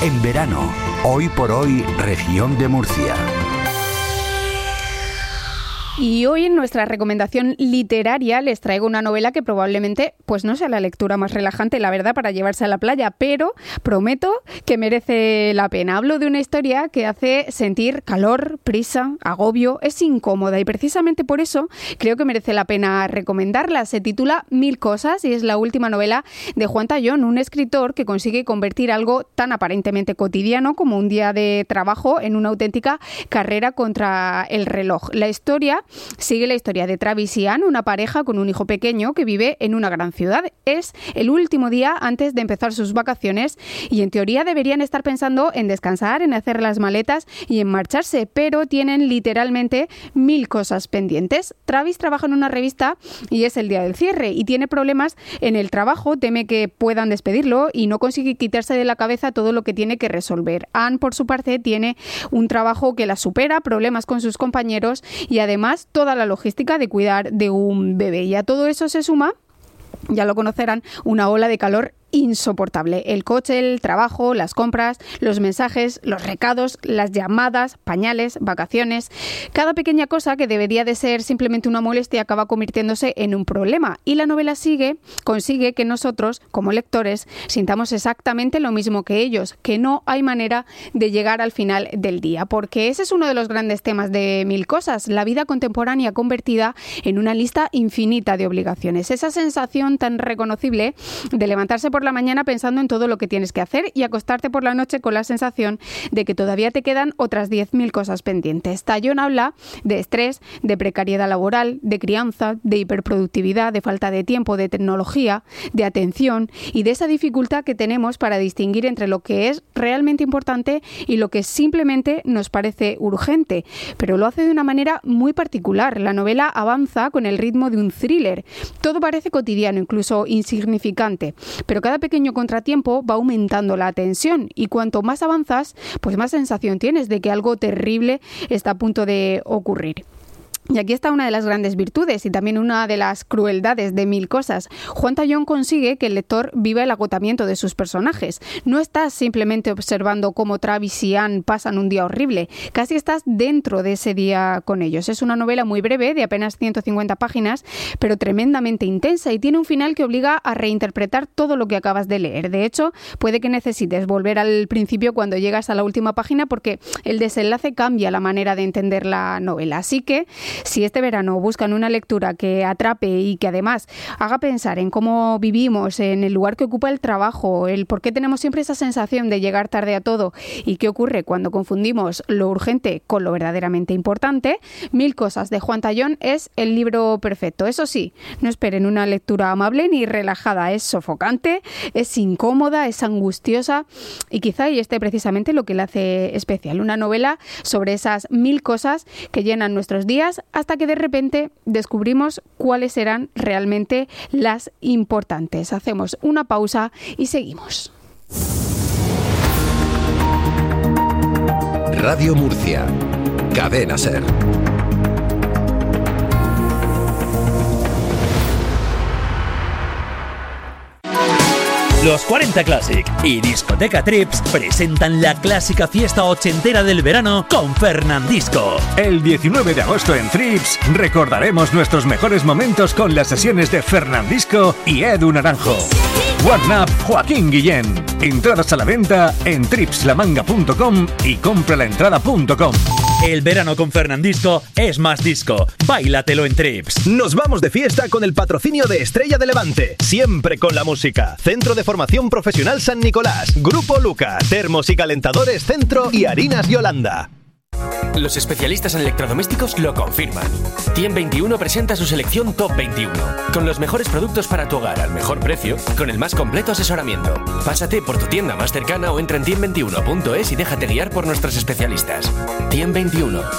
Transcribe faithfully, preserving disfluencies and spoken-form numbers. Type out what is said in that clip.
En verano, Hoy por Hoy, Región de Murcia. Y hoy en nuestra recomendación literaria les traigo una novela que probablemente pues no sea la lectura más relajante, la verdad, para llevarse a la playa, pero prometo que merece la pena. Hablo de una historia que hace sentir calor, prisa, agobio, es incómoda y precisamente por eso creo que merece la pena recomendarla. Se titula Mil cosas y es la última novela de Juan Tallón, un escritor que consigue convertir algo tan aparentemente cotidiano como un día de trabajo en una auténtica carrera contra el reloj. La historia sigue la historia de Travis y Ann, una pareja con un hijo pequeño que vive en una gran ciudad. Es el último día antes de empezar sus vacaciones y en teoría deberían estar pensando en descansar, en hacer las maletas y en marcharse, pero tienen literalmente mil cosas pendientes. Travis trabaja en una revista y es el día del cierre y tiene problemas en el trabajo, teme que puedan despedirlo y no consigue quitarse de la cabeza todo lo que tiene que resolver. Ann, por su parte, tiene un trabajo que la supera, problemas con sus compañeros y además toda la logística de cuidar de un bebé. Y a todo eso se suma, ya lo conocerán, una ola de calor insoportable. El coche, el trabajo, las compras, los mensajes, los recados, las llamadas, pañales, vacaciones. Cada pequeña cosa que debería de ser simplemente una molestia acaba convirtiéndose en un problema. Y la novela sigue, consigue que nosotros, como lectores, sintamos exactamente lo mismo que ellos, que no hay manera de llegar al final del día. Porque ese es uno de los grandes temas de Mil cosas, la vida contemporánea convertida en una lista infinita de obligaciones. Esa sensación tan reconocible de levantarse por la mañana pensando en todo lo que tienes que hacer y acostarte por la noche con la sensación de que todavía te quedan otras diez mil cosas pendientes. Tallón habla de estrés, de precariedad laboral, de crianza, de hiperproductividad, de falta de tiempo, de tecnología, de atención y de esa dificultad que tenemos para distinguir entre lo que es realmente importante y lo que simplemente nos parece urgente. Pero lo hace de una manera muy particular. La novela avanza con el ritmo de un thriller. Todo parece cotidiano, incluso insignificante, pero cada pequeño contratiempo va aumentando la tensión y cuanto más avanzas, pues más sensación tienes de que algo terrible está a punto de ocurrir. Y aquí está una de las grandes virtudes y también una de las crueldades de Mil cosas. Juan Tallón consigue que el lector viva el agotamiento de sus personajes. No estás simplemente observando cómo Travis y Ann pasan un día horrible, casi estás dentro de ese día con ellos. Es una novela muy breve, de apenas ciento cincuenta páginas, pero tremendamente intensa y tiene un final que obliga a reinterpretar todo lo que acabas de leer. De hecho, puede que necesites volver al principio cuando llegas a la última página porque el desenlace cambia la manera de entender la novela. Así que si este verano buscan una lectura que atrape y que además haga pensar en cómo vivimos, en el lugar que ocupa el trabajo, el por qué tenemos siempre esa sensación de llegar tarde a todo y qué ocurre cuando confundimos lo urgente con lo verdaderamente importante, Mil cosas de Juan Tallón es el libro perfecto. Eso sí, no esperen una lectura amable ni relajada, es sofocante, es incómoda, es angustiosa y quizá ahí esté precisamente lo que le hace especial. Una novela sobre esas mil cosas que llenan nuestros días hasta que de repente descubrimos cuáles eran realmente las importantes. Hacemos una pausa y seguimos. Radio Murcia, Cadena Ser. Los cuarenta Classic y Discoteca Trips presentan la clásica fiesta ochentera del verano con Fernandisco. El diecinueve de agosto en Trips recordaremos nuestros mejores momentos con las sesiones de Fernandisco y Edu Naranjo. One Up Joaquín Guillén. Entradas a la venta en trips la manga punto com y compralaentrada punto com. El verano con Fernandisco es más disco. Báilatelo en Trips. Nos vamos de fiesta con el patrocinio de Estrella de Levante. Siempre con la música. Centro de Formación Profesional San Nicolás. Grupo Luca. Termos y calentadores Centro y Harinas Yolanda. Los especialistas en electrodomésticos lo confirman. Tiem veintiuno presenta su selección Top veintiuno, con los mejores productos para tu hogar al mejor precio, con el más completo asesoramiento. Pásate por tu tienda más cercana o entra en tiem veintiuno punto es y déjate guiar por nuestros especialistas. Tiem veintiuno,